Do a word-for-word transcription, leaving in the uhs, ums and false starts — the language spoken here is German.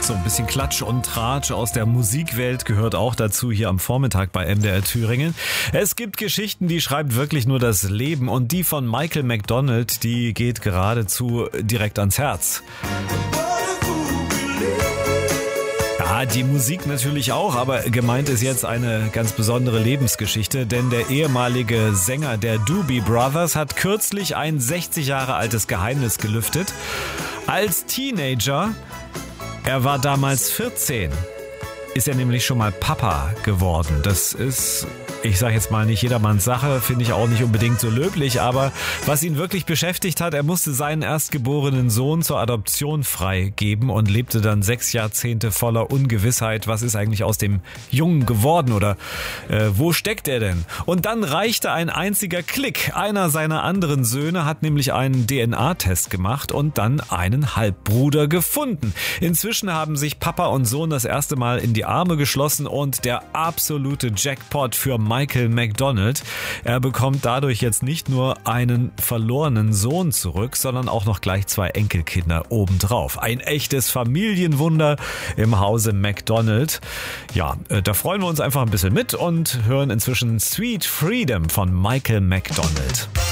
So ein bisschen Klatsch und Tratsch aus der Musikwelt gehört auch dazu hier am Vormittag bei M D R Thüringen. Es gibt Geschichten, die schreibt wirklich nur das Leben, und die von Michael McDonald, die geht geradezu direkt ans Herz. Ja, die Musik natürlich auch, aber gemeint ist jetzt eine ganz besondere Lebensgeschichte, denn der ehemalige Sänger der Doobie Brothers hat kürzlich ein sechzig Jahre altes Geheimnis gelüftet. Als Teenager, er war damals vierzehn, ist er nämlich schon mal Papa geworden. Das ist, ich sage jetzt mal, nicht jedermanns Sache, finde ich auch nicht unbedingt so löblich, aber was ihn wirklich beschäftigt hat, er musste seinen erstgeborenen Sohn zur Adoption freigeben und lebte dann sechs Jahrzehnte voller Ungewissheit, was ist eigentlich aus dem Jungen geworden oder äh, wo steckt er denn? Und dann reichte ein einziger Klick. Einer seiner anderen Söhne hat nämlich einen D N A-Test gemacht und dann einen Halbbruder gefunden. Inzwischen haben sich Papa und Sohn das erste Mal in die Arme geschlossen und der absolute Jackpot für Michael McDonald. Er bekommt dadurch jetzt nicht nur einen verlorenen Sohn zurück, sondern auch noch gleich zwei Enkelkinder obendrauf. Ein echtes Familienwunder im Hause McDonald. Ja, da freuen wir uns einfach ein bisschen mit und hören inzwischen Sweet Freedom von Michael McDonald.